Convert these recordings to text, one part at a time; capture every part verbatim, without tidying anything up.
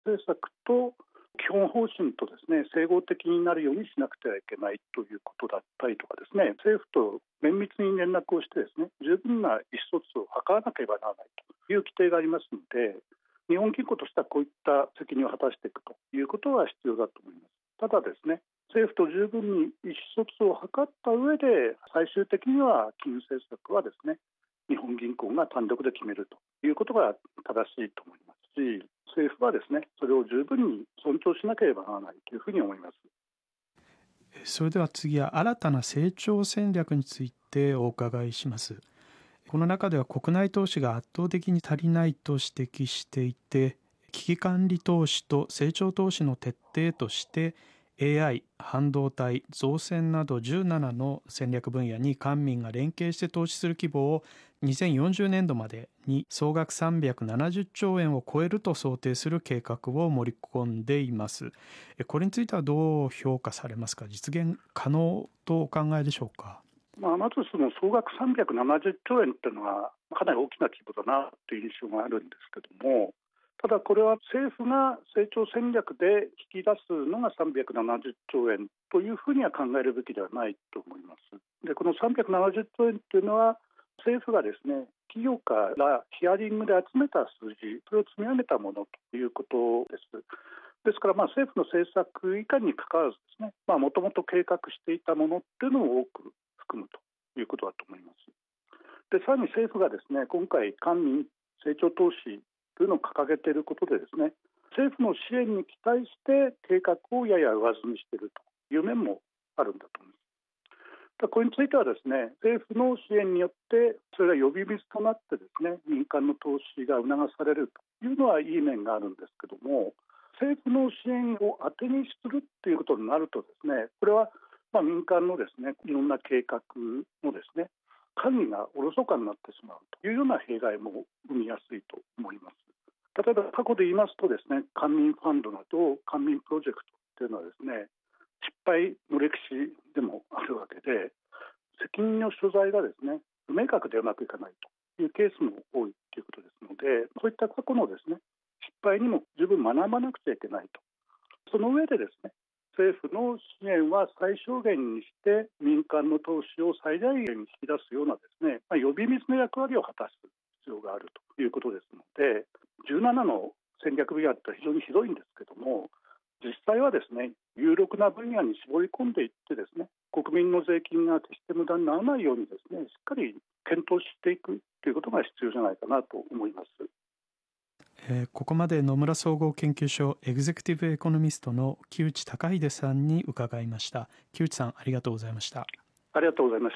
政策と基本方針とですね、整合的になるようにしなくてはいけないということだったりとかですね、政府と綿密に連絡をしてですね、十分な意思疎通を図らなければならないという規定がありますので、日本銀行としてはこういった責任を果たしていくということは必要だと思います。ただですね、政府と十分に意思疎通を図った上で、最終的には金融政策はですね、日本銀行が単独で決めるということが正しいと思いますし、政府はですね、それを十分に尊重しなければならないというふうに思います。 それでは次は新たな成長戦略についてお伺いします。この中では国内投資が圧倒的に足りないと指摘していて、危機管理投資と成長投資の徹底として エーアイ、半導体、造船などじゅうななの戦略分野に官民が連携して投資する規模をにせんよんじゅうねんどまでに総額さんびゃくななじゅっちょうえんを超えると想定する計画を盛り込んでいます。これについてはどう評価されますか？実現可能とお考えでしょうか？ まあ、まずその総額さんびゃくななじゅっちょうえんというのはかなり大きな規模だなという印象があるんですけども、ただこれは政府が成長戦略で引き出すのがさんびゃくななじゅっちょうえんというふうには考えるべきではないと思います。で、このさんびゃくななじゅっちょうえんというのは政府がですね、企業からヒアリングで集めた数字、それを積み上げたものということです。ですからまあ政府の政策以下にかかわらずですね、もともと計画していたものというのを多く含むということだと思います。で、さらに政府がですね、今回官民成長投資というのを掲げていることでですね、政府の支援に期待して計画をやや上積みしているという面もあるんだと思います。これについてはですね、政府の支援によってそれが呼び水となってですね、民間の投資が促されるというのはいい面があるんですけども、政府の支援を当てにするということになるとですね、これはまあ民間のですね、いろんな計画のですね、管理がおろそかになってしまうというような弊害も生みやすいと思います。例えば過去で言いますとですね、官民ファンドなど官民プロジェクトというのはですね、失敗の歴史でもあるわけで、責任の所在がですね、不明確でうまくいかないというケースも多いということですので、そういった過去のですね、失敗にも十分学ばなくちゃいけないと。その上でですね、政府の支援は最小限にして民間の投資を最大限に引き出すようなですね、まあ、呼び水の役割を果たす必要があるということですので、じゅうななの戦略分野って非常に広いんですけども、実際はですね、有力な分野に絞り込んでいってですね、国民の税金が決して無駄にならないようにですね、しっかり検討していくということが必要じゃないかなと思います。 えー、ここまで野村総合研究所エグゼクティブエコノミストの木内孝秀さんに伺いました。木内さん、ありがとうございました。 ありがとうございました。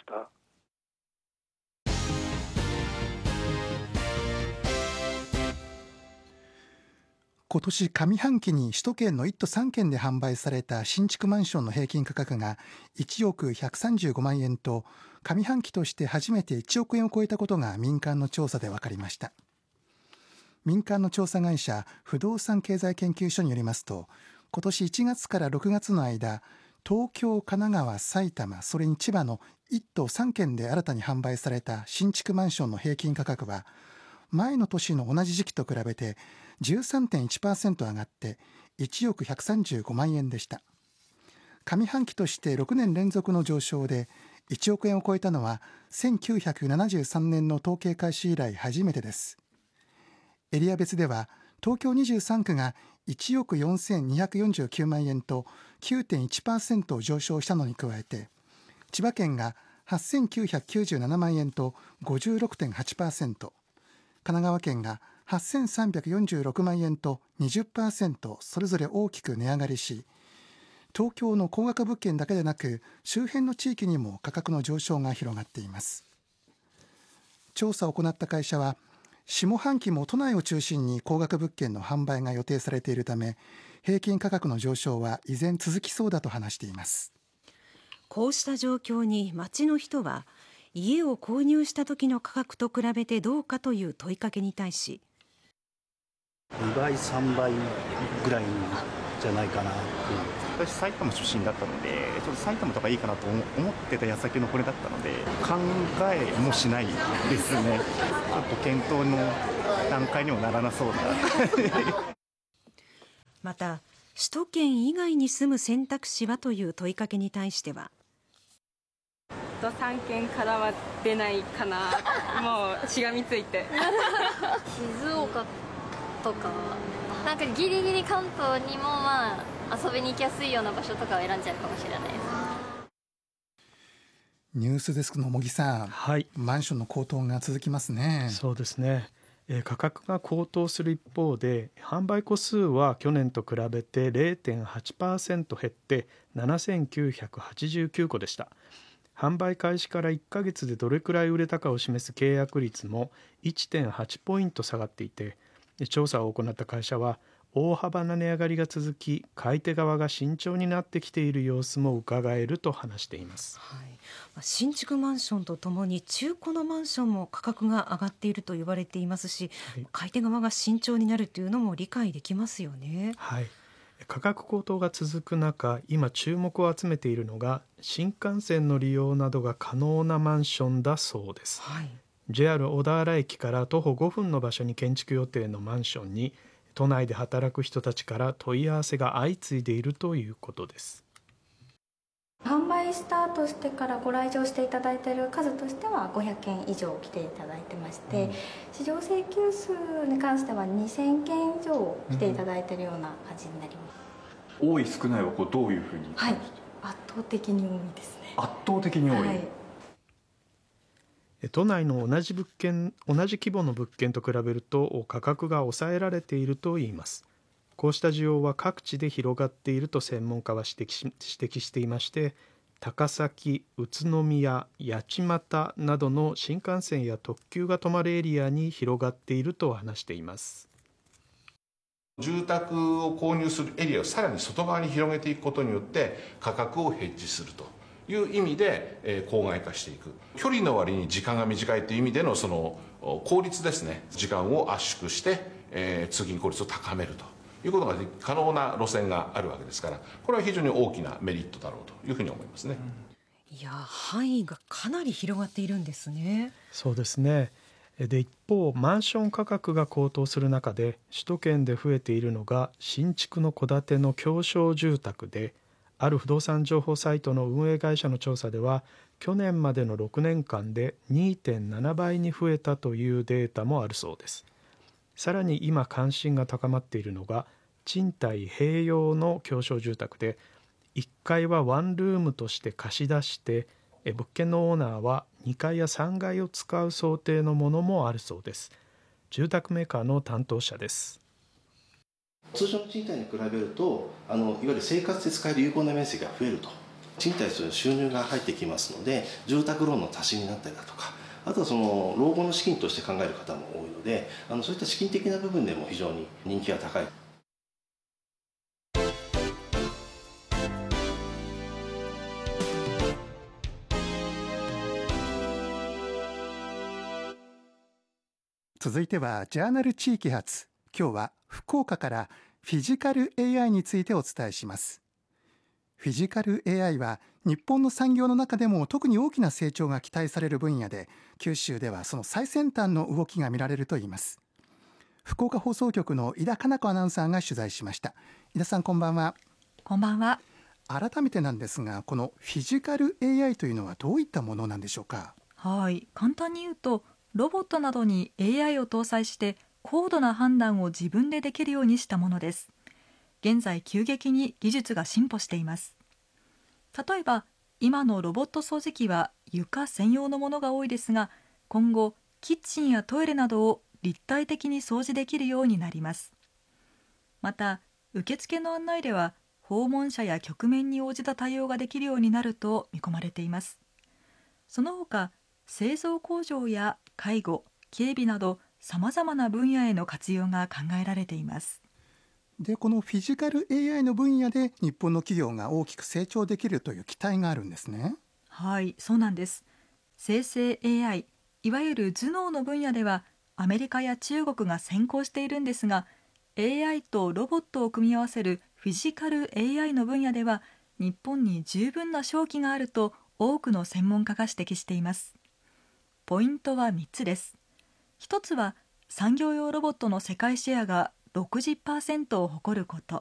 今年上半期に首都圏のいっとさんけんで販売された新築マンションの平均価格がいちおくひゃくさんじゅうごまんえんと、上半期として初めていちおくえんを超えたことが民間の調査で分かりました。民間の調査会社不動産経済研究所によりますと、今年いちがつからろくがつの間、東京、神奈川、埼玉、それに千葉のいっとさんけんで新たに販売された新築マンションの平均価格は、前の年の同じ時期と比べて じゅうさんてんいちパーセント 上がっていちおくひゃくさんじゅうごまんえんでした。上半期としてろくねん連続の上昇で、いちおくえんを超えたのはせんきゅうひゃくななじゅうさんねんの統計開始以来初めてです。エリア別では東京にじゅうさんくがいちおくよんせんにひゃくよんじゅうきゅうまんえんと きゅうてんいちパーセント 上昇したのに加えて、千葉県がはっせんきゅうひゃくきゅうじゅうななまんえんと ごじゅうろくてんはちパーセント、神奈川県がはっせんさんびゃくよんじゅうろくまんえんと にじゅっパーセント それぞれ大きく値上がりし、東京の高額物件だけでなく周辺の地域にも価格の上昇が広がっています。調査を行った会社は、下半期も都内を中心に高額物件の販売が予定されているため、平均価格の上昇は依然続きそうだと話しています。 こうした状況に街の人は、家を購入した時の価格と比べてどうかという問いかけに対し、 にばいさんばいぐらいじゃないかなっていう。 私埼玉出身だったので、ちょっと埼玉とかいいかなと思ってた矢先のこれだったので、考えもしないですね。ちょっと検討の段階にもならなそうだまた首都圏以外に住む選択肢はという問いかけに対しては、 さんけんからは出ないかなもうしがみついて静岡とかなんかギリギリ関東にもまあ遊びに行きやすいような場所とかを選んじゃうかもしれないです。 ニュースデスクの茂木さん、 はい、 マンションの高騰が続きますね。 そうですね、えー、価格が高騰する一方で販売戸数は去年と比べて ゼロテンはちパーセント 減ってななせんきゅうひゃくはちじゅうきゅうこでした。販売開始からいっかげつでどれくらい売れたかを示す契約率も いってんはちポイント下がっていて、調査を行った会社は大幅な値上がりが続き、買い手側が慎重になってきている様子も伺えると話しています。 はい、新築マンションとともに中古のマンションも価格が上がっていると言われていますし、はい、買い手側が慎重になるというのも理解できますよね。 はい、価格高騰が続く中、今注目を集めているのが新幹線の利用などが可能なマンションだそうです。はい、ジェイアール 小田原駅から徒歩ごふんの場所に建築予定のマンションに都内で働く人たちから問い合わせが相次いでいるということです。 販売スタートしてからご来場していただいている数としてはごひゃくけん以上来ていただいてまして、うん、市場請求数に関してはにせんけん以上来ていただいているような感じになります。 うん、多い少ないはこうどういうふうに感じて、 はい、圧倒的に多いですね。 圧倒的に多い、はい、 都内の同じ物件、同じ規模の物件と比べると価格が抑えられているといいます。こうした需要は各地で広がっていると専門家は指摘し、指摘していまして、高崎、宇都宮、八街などの新幹線や特急が止まるエリアに広がっていると話しています。 住宅を購入するエリアをさらに外側に広げていくことによって価格をヘッジするという意味で、えー、郊外化していく。距離の割に時間が短いという意味でのその効率ですね、時間を圧縮して、えー、通勤効率を高めるということが可能な路線があるわけですから、これは非常に大きなメリットだろうというふうに思いますね。 いや、範囲がかなり広がっているんですね。 そうですね。で一方、マンション価格が高騰する中で首都圏で増えているのが新築の戸建ての狭小住宅で、ある不動産情報サイトの運営会社の調査では去年までのろくねんかんで にてんななばいに増えたというデータもあるそうです。さらに今関心が高まっているのが賃貸併用の狭小住宅で、いっかいはワンルームとして貸し出して、物件のオーナーはにかいやさんがいを使う想定のものもあるそうです。住宅メーカーの担当者です。 通常の賃貸に比べると、あのいわゆる生活で使える有効な面積が増えると、賃貸する収入が入ってきますので、住宅ローンの足しになったりだとか、あとはその老後の資金として考える方も多いので、あのそういった資金的な部分でも非常に人気が高い。 続いてはジャーナル地域発。今日は福岡からフィジカル エーアイ についてお伝えします。フィジカル エーアイ は日本の産業の中でも特に大きな成長が期待される分野で、九州ではその最先端の動きが見られるといいます。福岡放送局の井田香奈子アナウンサーが取材しました。井田さん、こんばんは。 こんばんは。 改めてなんですが、このフィジカル エーアイ というのはどういったものなんでしょうか。 はい、簡単に言うとロボットなどに エーアイ を搭載して高度な判断を自分でできるようにしたものです。現在急激に技術が進歩しています。例えば今のロボット掃除機は床専用のものが多いですが、今後キッチンやトイレなどを立体的に掃除できるようになります。また受付の案内では訪問者や局面に応じた対応ができるようになると見込まれています。その他製造工場や介護、警備などさまざまな分野への活用が考えられています。 で、このフィジカル エーアイ の分野で日本の企業が大きく成長できるという期待があるんですね。 はい、そうなんです。生成 エーアイ、いわゆる頭脳の分野ではアメリカや中国が先行しているんですが、 エーアイ とロボットを組み合わせるフィジカル エーアイ の分野では日本に十分な商機があると多くの専門家が指摘しています。ポイントはみっつです。ひとつは産業用ロボットの世界シェアが ろくじゅっパーセント を誇ること。